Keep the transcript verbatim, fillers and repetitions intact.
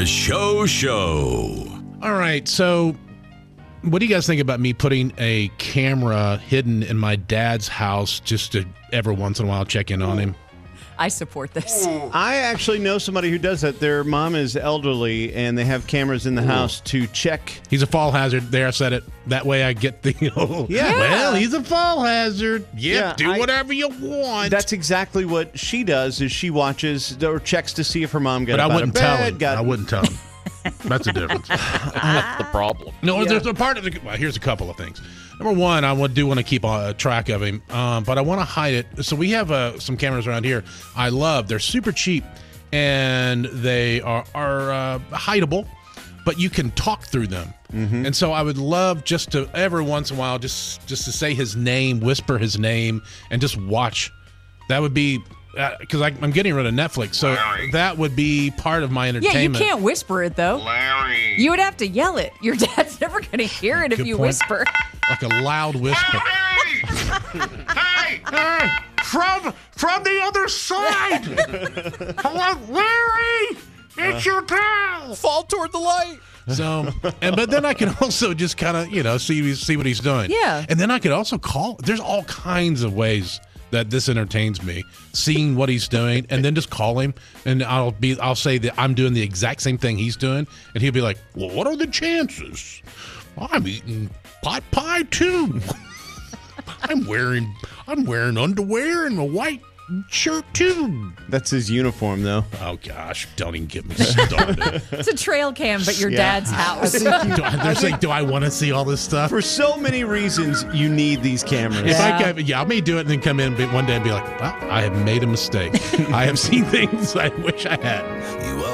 Show show. All right, so what do you guys think about me putting a camera hidden in my dad's house just to every once in a while check in on him? I support this. I actually know somebody who does that. Their mom is elderly, and they have cameras in the house to check. He's a fall hazard. There, I said it. That way I get the, oh, Yeah. well, he's a fall hazard. Yep, Yeah, do I- whatever you want. That's exactly what she does. Is she watches or checks to see if her mom got but I up out wouldn't of tell bed, him. got- I wouldn't tell him. That's the difference. That's the problem. No, Yeah. there's a part of the. Well, here's a couple of things. Number one, I would do want to keep uh, track of him, um, but I want to hide it. So we have uh, some cameras around here. I love. They're super cheap, and they are are uh, hideable, but you can talk through them. Mm-hmm. And so I would love just to every once in a while just just to say his name, whisper his name, and just watch. That would be. Because uh, I'm getting rid of Netflix, so Larry. that would be part of my Yeah, you entertainment. can't whisper it, though. Larry. You would have to yell it. Your dad's never going to hear it if Good you point. whisper. Like a loud whisper. Hey! Hey, from from the other side. Hello, Larry. It's your pal. Fall toward the light. So, and but then I can also just kind of you know see see what he's doing. Yeah. And then I could also call. There's all kinds of ways that this entertains me, seeing what he's doing, and then just call him, and I'll be I'll say that I'm doing the exact same thing he's doing, and he'll be like, "Well, what are the chances? I'm eating pot pie too. I'm wearing I'm wearing underwear and a white shirt too." That's his uniform, though. Oh gosh, don't even get me started. It's a trail cam, but your Yeah. dad's house. do I, they're saying, do I want to see all this stuff? For so many reasons, you need these cameras. If Yeah. I can, yeah, I may do it and then come in one day and be like, well, I have made a mistake. I have seen things I wish I hadn't.